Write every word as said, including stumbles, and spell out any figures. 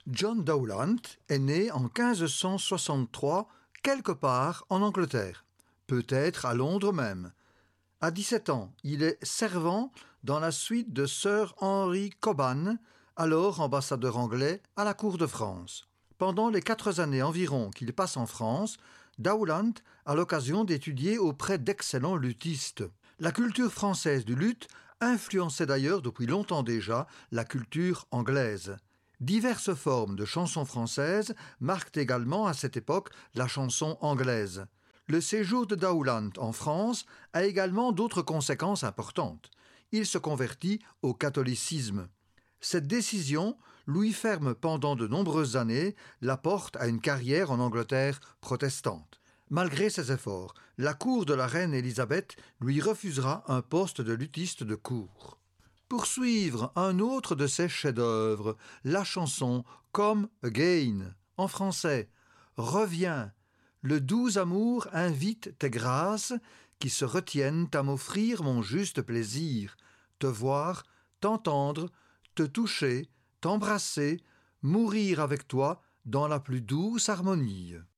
John Dowland est né en quinze cent soixante-trois quelque part en Angleterre, peut-être à Londres même. À dix-sept ans, il est servant dans la suite de Sir Henry Cobham, alors ambassadeur anglais à la cour de France. Pendant les quatre années environ qu'il passe en France, Dowland a l'occasion d'étudier auprès d'excellents luthistes. La culture française du luth influençait d'ailleurs depuis longtemps déjà la culture anglaise. Diverses formes de chansons françaises marquent également à cette époque la chanson anglaise. Le séjour de Dowland en France a également d'autres conséquences importantes. Il se convertit au catholicisme. Cette décision lui ferme pendant de nombreuses années la porte à une carrière en Angleterre protestante. Malgré ses efforts, la cour de la reine Élisabeth lui refusera un poste de luthiste de cour. Pour suivre un autre de ses chefs-d'œuvre, la chanson « Come Again » en français « Reviens ». Le doux amour invite tes grâces qui se retiennent à m'offrir mon juste plaisir, te voir, t'entendre, te toucher, t'embrasser, mourir avec toi dans la plus douce harmonie.